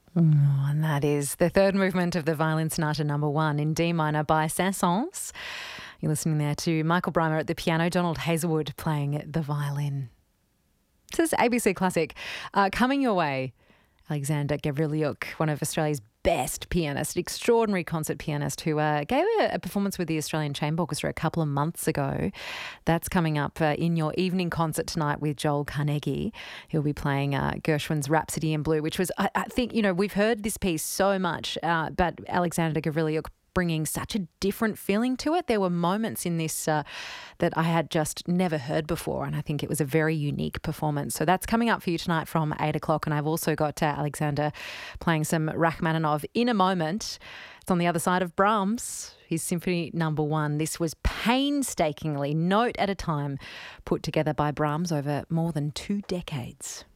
And that is the third movement of the Violin Sonata No. 1 in D minor by Saint-Saëns. You're listening there to Michael Brymer at the piano, Donald Hazelwood playing the violin. This is ABC Classic. Coming your way, Alexander Gavrilyuk, one of Australia's best pianists, extraordinary concert pianist who gave a performance with the Australian Chamber Orchestra a couple of months ago. That's coming up in your evening concert tonight with Joel Carnegie. He'll be playing Gershwin's Rhapsody in Blue, which was, I think, we've heard this piece so much, but Alexander Gavrilyuk bringing such a different feeling to it. There were moments in this that I had just never heard before, and I think it was a very unique performance. So that's coming up for you tonight from 8 o'clock, and I've also got Alexander playing some Rachmaninoff in a moment. It's on the other side of Brahms, his Symphony No. 1. This was painstakingly, note at a time, put together by Brahms over more than 2 decades.